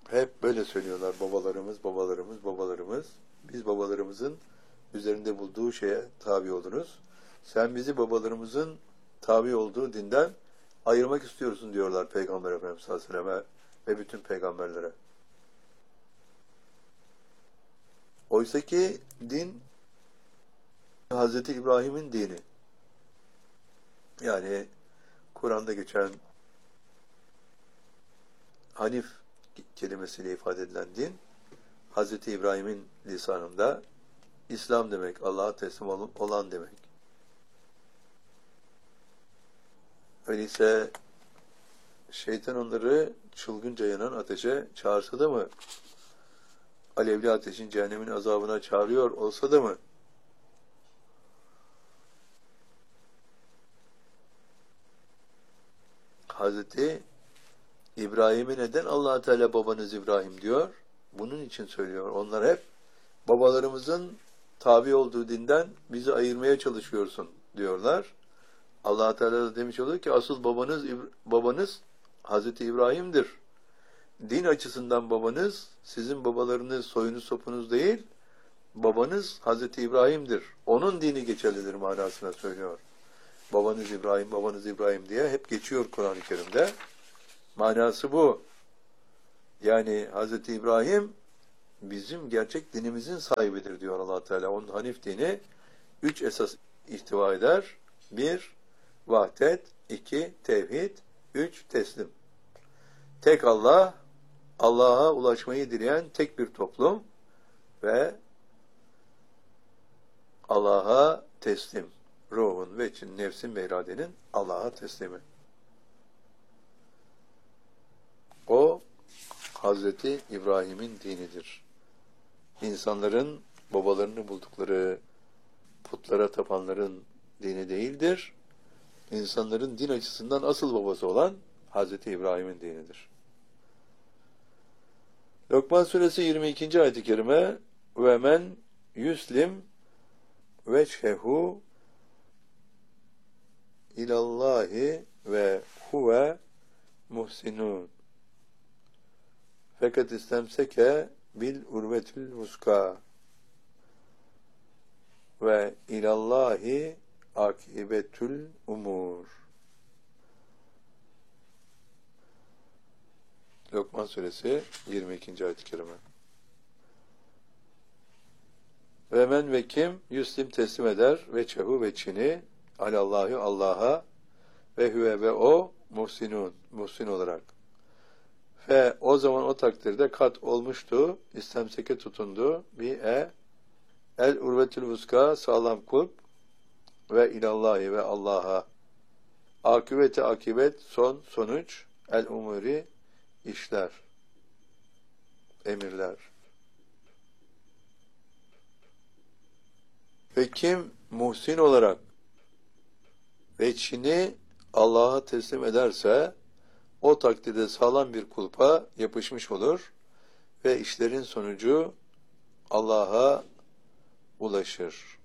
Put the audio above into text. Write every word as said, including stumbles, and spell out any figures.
Hep böyle söylüyorlar babalarımız, babalarımız, babalarımız. Biz babalarımızın üzerinde bulduğu şeye tabi oluruz. Sen bizi babalarımızın tabi olduğu dinden ayırmak istiyorsun diyorlar Peygamber Efendimiz sallallahu aleyhi ve sellem'e ve bütün peygamberlere. Oysa ki din Hazreti İbrahim'in dini. Yani Kur'an'da geçen Hanif kelimesiyle ifade edilen din, Hazreti İbrahim'in lisanında İslam demek, Allah'a teslim olan demek. Öyleyse şeytan onları çılgınca yanan ateşe çağırsa da mı, alevli ateşin cehennemin azabına çağırıyor olsa da mı, Hazreti İbrahim'e neden Allah Teala babanız İbrahim diyor? Bunun için söylüyor. Onlar hep babalarımızın tabi olduğu dinden bizi ayırmaya çalışıyorsun diyorlar. Allah Teala da demiş oluyor ki asıl babanız babanız Hazreti İbrahim'dir. Din açısından babanız sizin babalarınız, soyunuz, sopunuz değil, babanız Hazreti İbrahim'dir. Onun dini geçerlidir manasına söylüyor. Babanız İbrahim, babanız İbrahim diye hep geçiyor Kur'an-ı Kerim'de. Manası bu. Yani Hazreti İbrahim bizim gerçek dinimizin sahibidir diyor Allah Teala. Onun Hanif dini üç esas ihtiva eder. Bir, vahdet. iki, tevhid. Üç, teslim. Tek Allah, Allah'a ulaşmayı dileyen tek bir toplum ve Allah'a teslim. Ruhun ve için nefsin ve iradenin Allah'a teslimi. O Hazreti İbrahim'in dinidir. İnsanların babalarını buldukları putlara tapanların dini değildir. İnsanların din açısından asıl babası olan Hazreti İbrahim'in dinidir. Lokman suresi yirmi ikinci ayet-i kerime ve men yuslim vechehu ilallahi ve huve muhsinun fakat istemseke bil urvetül vuska ve ilallahi akibetül umur. Lokman suresi yirmi ikinci ayet-i kerime. Ve men ve kim yüslim teslim eder ve çehu ve çini alallahi Allah'a ve hüve ve o muhsinun muhsin olarak. Ve o zaman o takdirde kat olmuştu, istemseke tutundu, bir e, el urvetül vuska sağlam kulp ve ilallahi ve Allah'a. Akıbeti akibet son sonuç, el umuri işler, emirler. Ve kim muhsin olarak veçhini Allah'a teslim ederse o takdirde sağlam bir kulpa yapışmış olur ve işlerin sonucu Allah'a ulaşır.